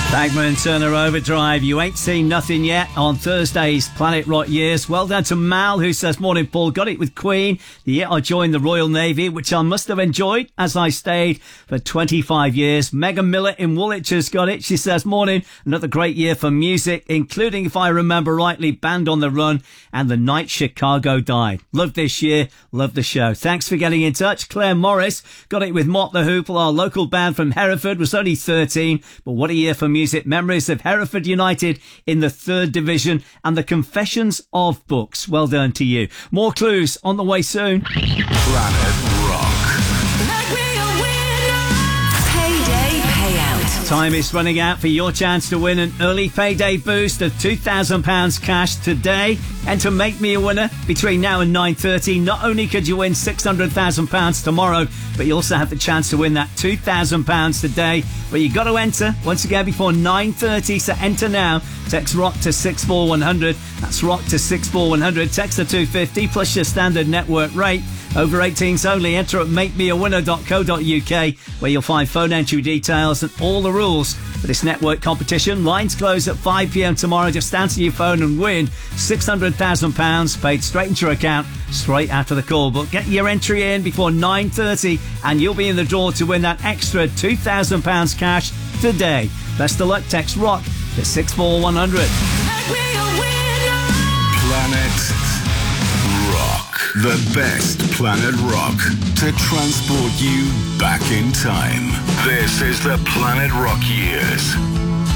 Bagman Turner Overdrive. You ain't seen nothing yet on Thursday's Planet Rock Years. Well done to Mal, who says, morning, Paul. Got it with Queen. The year I joined the Royal Navy, which I must have enjoyed as I stayed for 25 years. Megan Miller in Woolwich has got it. She says, morning. Another great year for music, including, if I remember rightly, Band on the Run and The Night Chicago Died. Love this year. Love the show. Thanks for getting in touch. Claire Morris got it with Mott the Hoople. Our local band from Hereford was only 13, but what a year for music. Memories of Hereford United in the 3rd Division and the Confessions of Books. Well done to you. More clues on the way soon. Planet Rock. Payday payout. Time is running out for your chance to win an early payday boost of £2,000 cash today. And to make me a winner between now and 9:30, not only could you win £600,000 tomorrow, but you also have the chance to win that £2,000 today. But you got to enter once again before 9:30. So enter now. Text ROCK to 64100. That's ROCK to 64100. Text to 250 plus your standard network rate. Over 18s only. Enter at makemeawinner.co.uk, where you'll find phone entry details and all the rules for this network competition. Lines close at 5 p.m. tomorrow. Just answer your phone and win £600,000 paid straight into your account straight after the call. But get your entry in before 9:30 and you'll be in the draw to win that extra £2,000 cash today. Best of luck. Text ROCK to 64100. Planet Rock. The best Planet Rock to transport you back in time. This is the Planet Rock Years.